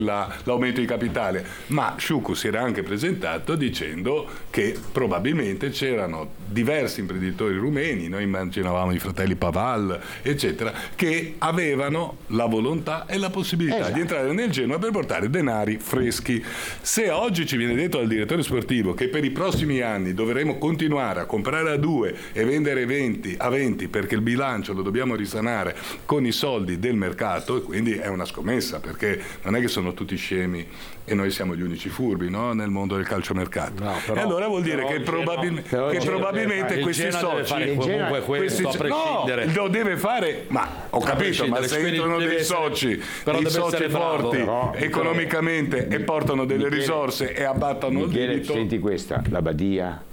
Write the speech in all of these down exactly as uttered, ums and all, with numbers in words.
La, l'aumento di capitale, ma Sciucu si era anche presentato dicendo che probabilmente c'erano diversi imprenditori rumeni, noi immaginavamo i fratelli Paval eccetera, che avevano la volontà e la possibilità esatto. di entrare nel Genoa per portare denari freschi. Se oggi ci viene detto dal direttore sportivo che per i prossimi anni dovremo continuare a comprare a due e vendere venti a venti perché il bilancio lo dobbiamo risanare con i soldi del mercato, e quindi è una scommessa, perché non è che sono tutti scemi e noi siamo gli unici furbi, no? Nel mondo del calciomercato. No, però, e allora vuol dire che, probabil- però che Genoa probabilmente questi Genoa soci deve fare comunque questo questi, a prescindere. No, lo deve fare, ma ho capito, ma se entrano dei essere, soci, dei soci forti bravo, economicamente Michele, e portano delle Michele, risorse e abbattano Michele, il debito. Senti questa, la Badia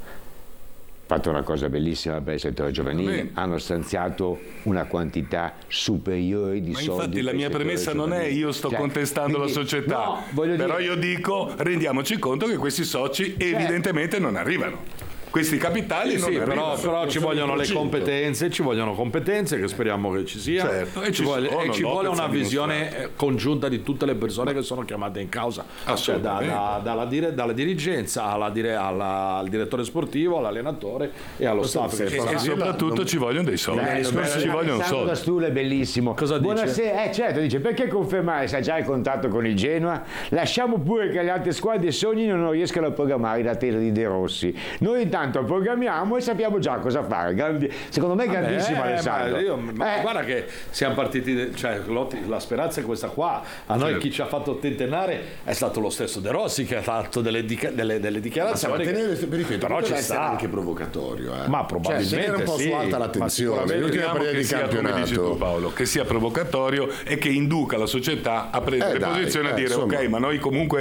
ha fatto una cosa bellissima per il settore giovanile, Bene. hanno stanziato una quantità superiore di Ma soldi. Infatti la mia premessa giovanile. non è io sto cioè, contestando quindi, la società, no, però dire... io dico rendiamoci conto che questi soci cioè, evidentemente non arrivano. Questi capitali sì, non sì, arrivano. Però, però ci vogliono le competenze, ci vogliono competenze che speriamo che ci sia, certo, e ci, ci, vuole, sono, e ci vuole una visione congiunta di tutte le persone che sono chiamate in causa, cioè da, da, dalla, dire, dalla dirigenza alla dire, alla, al direttore sportivo, all'allenatore e allo staff. Che e, e soprattutto non... ci vogliono dei soldi. Beh, beh, ci vogliono soldi. Stuhl è bellissimo. Cosa dice? Buonasera, eh certo, dice perché confermare se ha già il contatto con il Genoa? Lasciamo pure che le altre squadre sognino e non riescano a programmare in attesa di De Rossi. Noi intanto programmiamo e sappiamo già cosa fare. Grandi, secondo me è grandissimo, eh, Alessandro. Ma, io, ma eh. guarda che siamo partiti, cioè la speranza è questa qua. A noi certo. chi ci ha fatto tentennare è stato lo stesso De Rossi, che ha fatto delle, dica, delle, delle dichiarazioni. Ma tenere, che, ripeto, però ci sta anche provocatorio. Eh. Ma probabilmente cioè, tenere un po' sì, su alta l'attenzione. L'ultima partita di campionato. Come dici tu, Paolo, che sia provocatorio e che induca la società a prendere eh, dai, posizione e a dire insomma. ok, ma noi comunque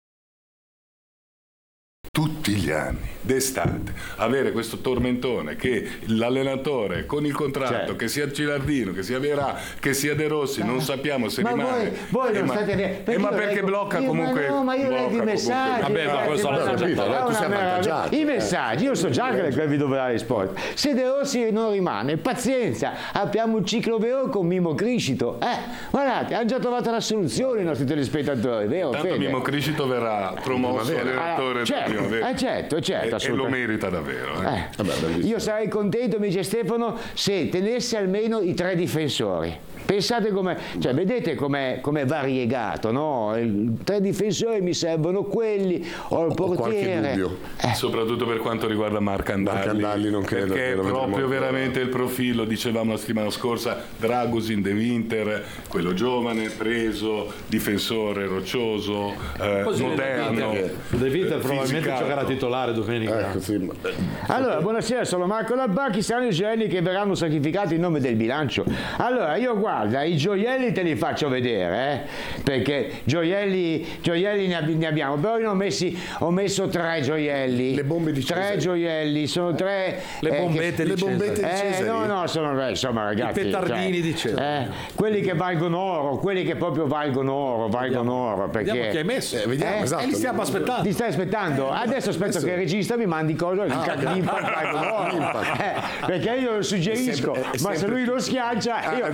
tutti gli anni d'estate avere questo tormentone che l'allenatore con il contratto certo. che sia Cilardino, che sia Verà, che sia De Rossi, non sappiamo se ma rimane voi, voi eh, non ma, state perché, eh, ma perché leggo, blocca io, comunque ma no, ma io leggo i messaggi vabbè, ma questo l'ho capito, tu sei avvantaggiato i messaggi, io so già che le vi dovrà sport. Se De Rossi non rimane, pazienza, apriamo un ciclo vero con Mimo Criscito, eh, guardate, hanno già trovato la soluzione i nostri telespettatori, vero? Tanto Fede? Mimo Criscito verrà promosso allenatore ah, certo, eh, certo, certo, e, e lo merita davvero eh. Eh. Vabbè, io sarei contento, mi dice Stefano, se tenesse almeno i tre difensori. Pensate come, cioè vedete com'è, com'è variegato, no? Il, tre difensori mi servono quelli o il portiere. Eh. Soprattutto per quanto riguarda Marcandalli, Marcandalli non credo perché che è proprio veramente il profilo, dicevamo la settimana scorsa, Dragusin De Winter, quello giovane, preso, difensore roccioso, eh, moderno. De Winter probabilmente giocherà titolare domenica. Ecco, sì. Allora, buonasera, sono Marco Labacchi, saranno i gioielli che verranno sacrificati in nome del bilancio. Allora, io guardo Guarda, i gioielli te li faccio vedere, eh? Perché gioielli, gioielli ne, ab- ne abbiamo, però io ho, messi, ho messo tre gioielli. Le bombe di Cesare. Tre gioielli, sono tre. Le eh, bombette che, di Cesare. Le bombette di Cesare. Eh, no, no, sono, insomma, ragazzi. I petardini cioè, di Cesare. Eh, quelli che valgono oro, quelli che proprio valgono oro, valgono vediamo, oro. Perché. Vediamo chi hai messo. Eh, vediamo, eh? esatto. E li stiamo aspettando. Ti stai aspettando? Adesso aspetto adesso... che il regista mi mandi cosa, ah, l'impact valgono oro. Eh, perché io lo suggerisco, è sempre, è ma se lui lo schiaccia. Io...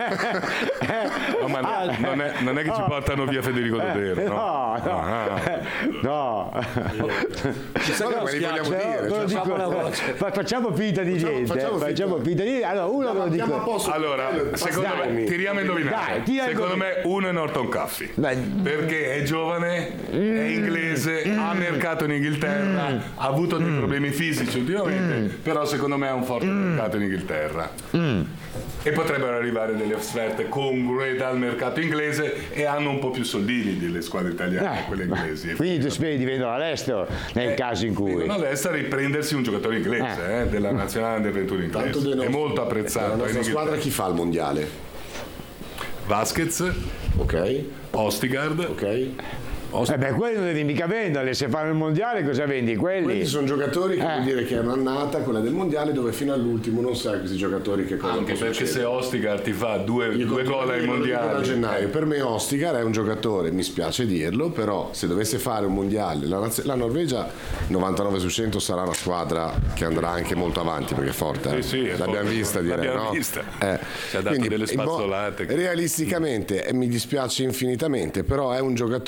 No, ma ah, non, è, non è che ci portano via Federico Dodero, no? No, no, ah. no. Chissà che me li vogliamo dire. Cioè, dico, fa, facciamo finta di niente. Facciamo, facciamo finta di niente. Allora, uno lo dico. Allora, secondo dai, me, tiriamo a indovinare. Dai, secondo me, uno è Norton Caffey. Dai. Perché è giovane, mm. è inglese, mm. ha mercato in Inghilterra, mm. ha avuto dei problemi fisici ultimamente, mm. però secondo me ha un forte mm. mercato in Inghilterra. Mm. E potrebbero arrivare delle offerte congrue dal mercato inglese e hanno un po' più soldini delle squadre italiane, eh, quelle inglesi. Quindi tu speri di vendere all'estero nel eh, caso in cui vengono all'estero e riprendersi un giocatore inglese eh. Eh, della nazionale under ventuno inglese. Nostri, è molto apprezzato. La nostra squadra chi fa il mondiale? Vasquez, ok. Ostigard, ok. Eh beh, quelli non devi mica venderli, se fanno il mondiale cosa vendi? Quelli, Quelli sono giocatori che Eh. vuol dire che è un'annata, quella del mondiale, dove fino all'ultimo non sai questi giocatori che cosa Anche può perché se succedere. Ostigar ti fa due, Io due continuo gol a ai dirlo, lo dico da mondiali, gennaio. Per me Ostigar è un giocatore, mi spiace dirlo, però se dovesse fare un mondiale, la, Naz- la Norvegia novantanove su cento sarà una squadra che andrà anche molto avanti perché è forte. eh. Sì, sì, è L'abbiamo forte. vista, direi. L'abbiamo no? vista. Eh, Ci ha dato quindi, delle il mo- spazzolate. Realisticamente, e mi dispiace infinitamente, però è un giocatore